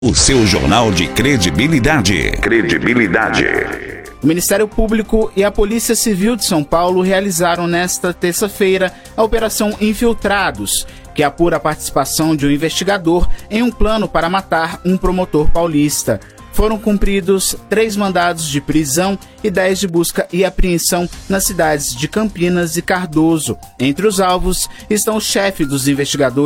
O seu jornal de credibilidade. O Ministério Público e a Polícia Civil de São Paulo realizaram nesta terça-feira a Operação Infiltrados, que apura a participação de um investigador em um plano para matar um promotor paulista. Foram cumpridos 3 mandados de prisão e 10 de busca e apreensão nas cidades de Campinas e Cardoso. Entre os alvos estão o chefe dos investigadores